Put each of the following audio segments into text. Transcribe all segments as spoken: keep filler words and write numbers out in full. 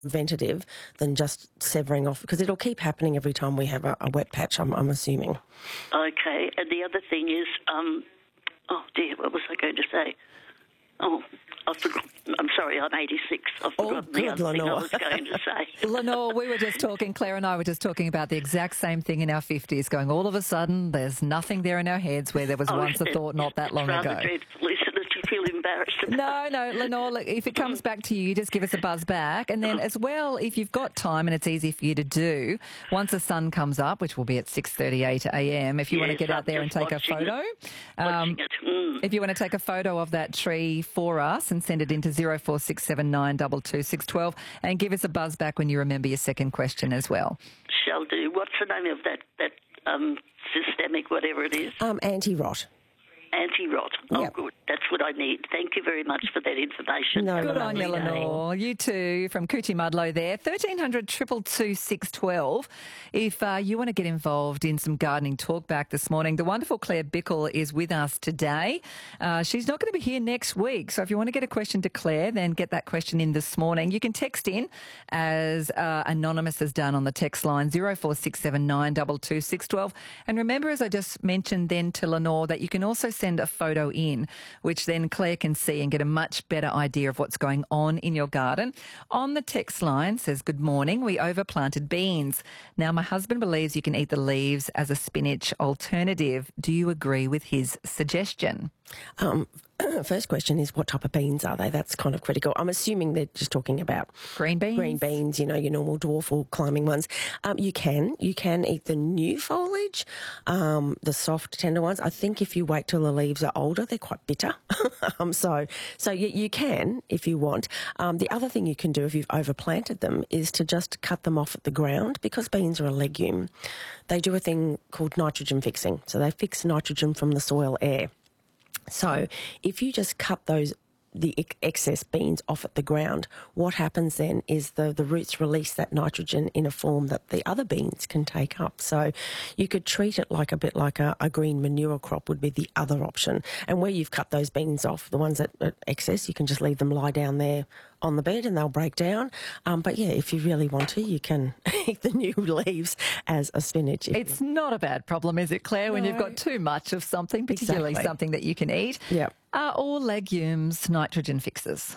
preventative than just severing off, because it'll keep happening every time we have a, a wet patch, I'm, I'm assuming. Okay, and the other thing is, um, oh dear, what was I going to say? Oh, I forgot. I'm sorry, I'm eighty-six. I've Oh, forgotten good, the other thing I Lenore. was going to say. Lenore, we were just talking, Claire and I were just talking about the exact same thing in our fifties, going all of a sudden there's nothing there in our heads where there was Oh, once a thought not that long it's rather ago. dreadful, isn't it? You feel embarrassed about No, no, Lenore, look, if it comes back to you, you just give us a buzz back. And then as well, if you've got time and it's easy for you to do, once the sun comes up, which will be at six thirty-eight a m, if you Yes, want to get I'm out there and just take a watching photo, it. um, Watching it. Mm. if you want to take a photo of that tree for us and send it into zero four six seven nine two two six one two and give us a buzz back when you remember your second question as well. Shall do. What's the name of that, that um, systemic, whatever it is? Um, anti-rot. Anti-rot. Oh, Yep. good. That's what I need. Thank you very much for that information. No, Good on you, lovely day. Lenore. You too, from Coochie Mudlow there. thirteen hundred, two two two, six one two. If uh, you want to get involved in some gardening talk back this morning, the wonderful Claire Bickle is with us today. Uh, she's not going to be here next week. So if you want to get a question to Claire, then get that question in this morning. You can text in, as uh, Anonymous has done on the text line, zero four six seven nine two two six one two. And remember, as I just mentioned then to Lenore, that you can also send a photo in, which then Claire can see and get a much better idea of what's going on in your garden. On the text line says, good morning, we overplanted beans. Now, my husband believes you can eat the leaves as a spinach alternative. Do you agree with his suggestion? Um, first question is, what type of beans are they? That's kind of critical. I'm assuming they're just talking about Green beans? green beans, you know, your normal dwarf or climbing ones. Um, you can. You can eat the new foliage, um, the soft, tender ones. I think if you wait till the leaves are older, they're quite bitter. um, so so you, you can if you want. Um, the other thing you can do if you've overplanted them is to just cut them off at the ground, because beans are a legume. They do a thing called nitrogen fixing. So they fix nitrogen from the soil air. So if you just cut those the ex- excess beans off at the ground, what happens then is the, the roots release that nitrogen in a form that the other beans can take up. So you could treat it like a bit like a, a green manure crop would be the other option. And where you've cut those beans off, the ones that are excess, you can just leave them lie down there on the bed and they'll break down. Um, but yeah, if you really want to, you can eat the new leaves as a spinach. It's not a bad problem, is it, Claire, when No. you've got too much of something, particularly Exactly. something that you can eat? Yep. Are all legumes nitrogen fixers?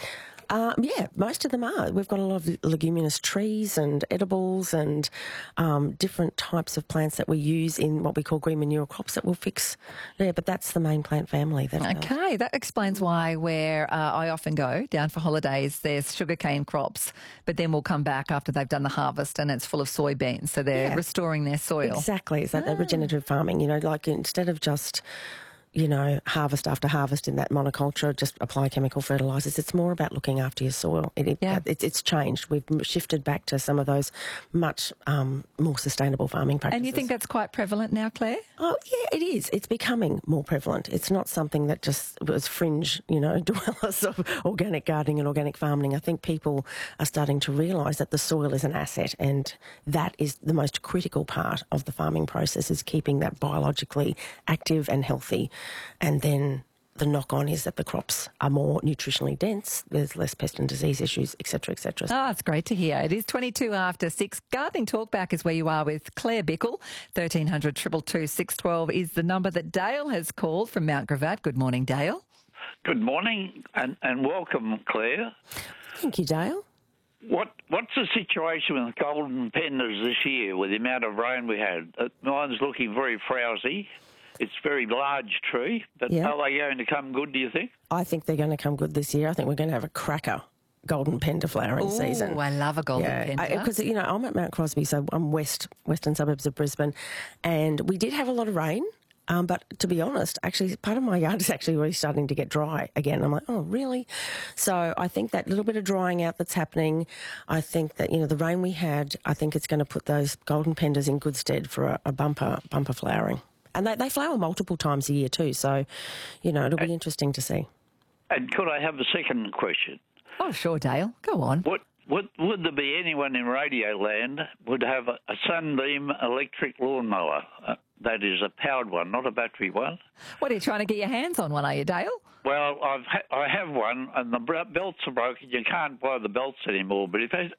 Um, yeah, most of them are. We've got a lot of leguminous trees and edibles and um, different types of plants that we use in what we call green manure crops that will fix. Yeah, but that's the main plant family. That does. Okay, that explains why where uh, I often go down for holidays, there's sugarcane crops, but then we'll come back after they've done the harvest and it's full of soybeans, so they're Yeah. restoring their soil. Exactly. Is that the regenerative farming? You know, like instead of just, you know, harvest after harvest in that monoculture, just apply chemical fertilisers. It's more about looking after your soil. It, it, Yeah. it's, it's changed. We've shifted back to some of those much um, more sustainable farming practices. And you think that's quite prevalent now, Claire? Oh, yeah, it is. It's becoming more prevalent. It's not something that just was fringe, you know, dwellers of organic gardening and organic farming. I think people are starting to realise that the soil is an asset, and that is the most critical part of the farming process, is keeping that biologically active and healthy. And then the knock-on is that the crops are more nutritionally dense, there's less pest and disease issues, et cetera, et cetera. Ah, it's great to hear. It is twenty-two after six. Gardening Talkback is where you are with Claire Bickle. thirteen hundred, two two two, six one two is the number that Dale has called from Mount Gravatt. Good morning, Dale. Good morning and, and welcome, Claire. Thank you, Dale. What What's the situation with golden penders this year with the amount of rain we had? Uh, mine's looking very frowsy. It's a very large tree, but Yeah. are they going to come good, do you think? I think they're going to come good this year. I think we're going to have a cracker golden pender flowering Ooh, season. I love a golden yeah, pender. Because, you know, I'm at Mount Crosby, so I'm west, western suburbs of Brisbane, and we did have a lot of rain. Um, but to be honest, actually, part of my yard is actually really starting to get dry again. I'm like, oh, really? So I think that little bit of drying out that's happening, I think that, you know, the rain we had, I think it's going to put those golden penders in good stead for a, a bumper bumper flowering. And they, they flower multiple times a year too, so, you know, it'll be interesting to see. And could I have a second question? Oh, sure, Dale. Go on. What would, would there be anyone in Radio Land would have a, a Sunbeam electric lawnmower? Uh, that is a powered one, not a battery one. What, are you trying to get your hands on one, are you, Dale? Well, I've ha- I have one, and the br- belts are broken. You can't buy the belts anymore. But if